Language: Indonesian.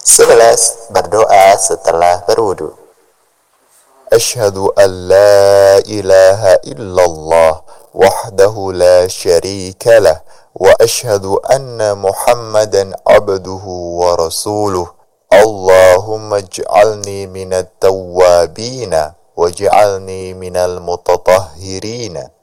11. Berdoa setelah berwudu. Asyhadu an la ilaha illallah wahdahu la syarika lah wa asyhadu anna Muhammadan abduhu wa rasuluh. Allahumma ij'alni minat tawwabina waj'alni minal mutatahhirina.